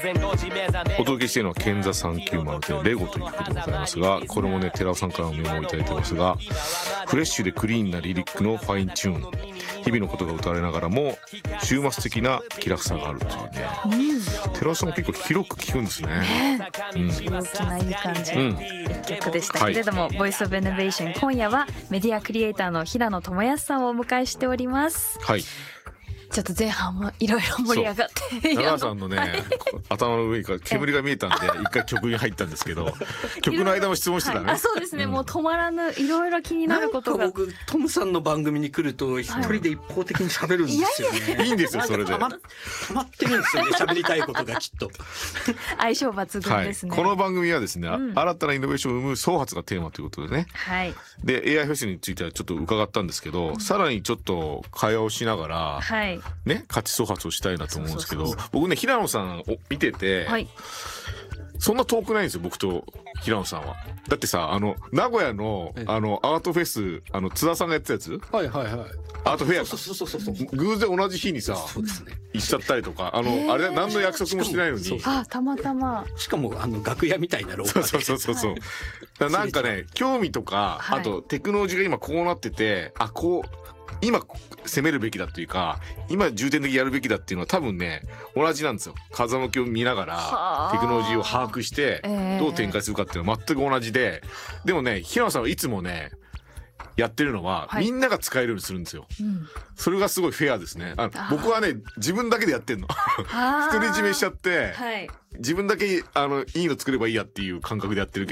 お届けしているのは賢座390でレゴという曲でございますが、これもね寺尾さんからのメモをいただいてますが、フレッシュでクリーンなリリックのファインチューン、日々のことが歌われながらも終末的な気楽さがあるというね、寺尾さんも結構広く聞くんですね。 大きないい感じ一曲でしたけれども、ボイスオブイノベーション、今夜はメディアクリエイターの平野智康さんをお迎えしております。 はい、 ちょっと前半もいろいろ盛り上がって長さんのね頭の上から煙が見えたんで一回曲に入ったんですけど曲の間も質問してたね、 はい、そうですね、もう止まらぬいろいろ気になることが。 僕トムさんの番組に来ると一人で一方的に喋るんですよね。 いいんですよ、それで溜まってるんですよね、喋りたいことがきっと相性抜群ですね、 はい、この番組はですね、新たなイノベーションを生む創発がテーマということでね、はい、で AI フェスについてはちょっと伺ったんですけど、さらにちょっと会話をしながら、はい、ね、価値創発をしたいなと思うんですけど、僕ね平野さんを見てて、はい、そんな遠くないんですよ、僕と平野さんは。だってさ、名古屋のアートフェス、津田さんがやってたやつ、はいはいはい、アートフェアか、偶然同じ日にさ、行っちゃったりとか、あれ何の約束もしてないのに、 たまたま、 しかも楽屋みたいな廊下で、 そうなんかね、興味とか、あとテクノロジーが今こうなってて、こう今攻めるべきだというか、今重点的にやるべきだっていうのは多分ね同じなんですよ。風向きを見ながらテクノロジーを把握してどう展開するかっていうのは全く同じで、でもね平野さんはいつもねやってるのは、みんなが使えるようにするんですよ、それがすごいフェアですね。僕はね自分だけでやってんの独り占めしちゃって、自分だけいいの作ればいいやっていう感覚でやってるけど、